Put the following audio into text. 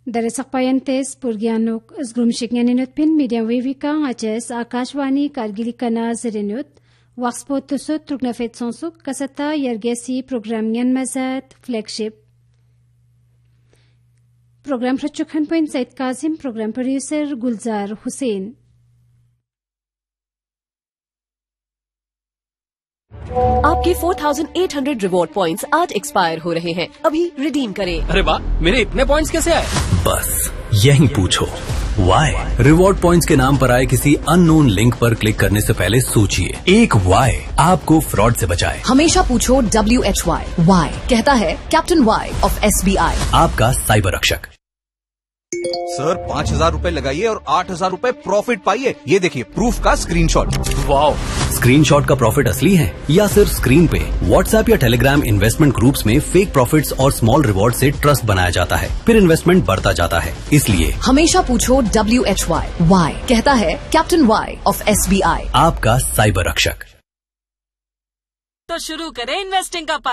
Dari sakpayantes purgianok zgrumshiknyaninut pin media wavika aches Akashwani Kargilikana zirinut Waxpot tusut truknafet sonsuk kasata yergesi program nyan mazat flagship program Rachukhan Point Said Kazim program producer Gulzar Hussain. आपके 4,800 reward points आज expire हो रहे हैं, अभी redeem करें। अरे वाह, मेरे इतने पॉइंट्स कैसे आए? बस यही पूछो वाई। रिवॉर्ड पॉइंट्स के नाम पर आए किसी अननोन लिंक पर क्लिक करने से पहले सोचिए, एक वाई आपको फ्रॉड से बचाए। हमेशा पूछो WHY, वाई कहता है कैप्टन वाई ऑफ SBI, आपका साइबर रक्षक। सर 5,000 रूपए लगाइए और 8,000 रूपए प्रॉफिट पाइए। ये देखिए प्रूफ का स्क्रीनशॉट। वाओ, स्क्रीनशॉट का प्रॉफिट असली है या सिर्फ स्क्रीन पे? व्हाट्सएप या टेलीग्राम इन्वेस्टमेंट ग्रुप्स में फेक प्रॉफिट्स और स्मॉल रिवॉर्ड से ट्रस्ट बनाया जाता है, फिर इन्वेस्टमेंट बढ़ता जाता है। इसलिए हमेशा पूछो WHY, वाई कहता है कैप्टन वाई ऑफ SBI, आपका साइबर रक्षक। तो शुरू करें इन्वेस्टिंग का